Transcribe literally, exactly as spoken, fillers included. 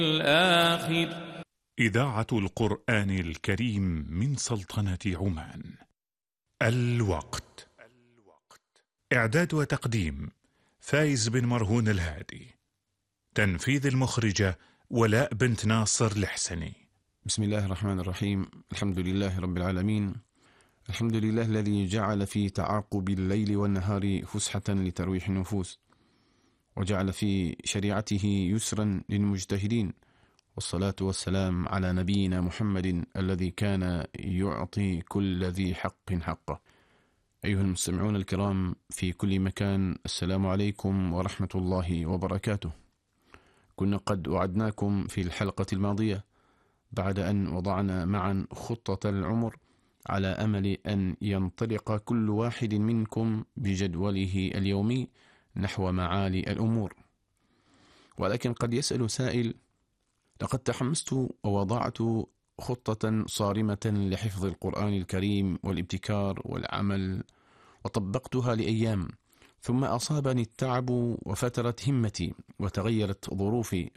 الآخر. إذاعة القرآن الكريم من سلطنة عمان. الوقت. إعداد وتقديم فايز بن مرهون الهادي. تنفيذ المخرجة ولاء بنت ناصر الحسني. بسم الله الرحمن الرحيم. الحمد لله رب العالمين. الحمد لله الذي جعل في تعاقب الليل والنهار فسحة لترويح النفوس، وجعل في شريعته يسرا للمجتهدين، والصلاة والسلام على نبينا محمد الذي كان يعطي كل ذي حق حقه. أيها المستمعون الكرام في كل مكان، السلام عليكم ورحمة الله وبركاته. كنا قد وعدناكم في الحلقة الماضية بعد أن وضعنا معا خطة العمر على أمل أن ينطلق كل واحد منكم بجدوله اليومي نحو معالي الأمور. ولكن قد يسأل سائل: لقد تحمست ووضعت خطة صارمة لحفظ القرآن الكريم والابتكار والعمل، وطبقتها لأيام، ثم أصابني التعب وفترت همتي وتغيرت ظروفي،